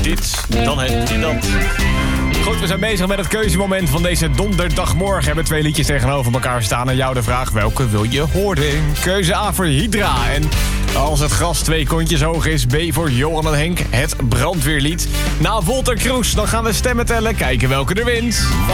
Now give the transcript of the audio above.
dit, dan het en dat. Goed, we zijn bezig met het keuzemoment van deze donderdagmorgen. We hebben 2 liedjes tegenover elkaar staan. En jou de vraag, welke wil je horen? Keuze A voor Hydra. En als het gras 2 kontjes hoog is, B voor Johan en Henk, het brandweerlied. Na Volter Kroes, dan gaan we stemmen tellen, kijken welke er wint.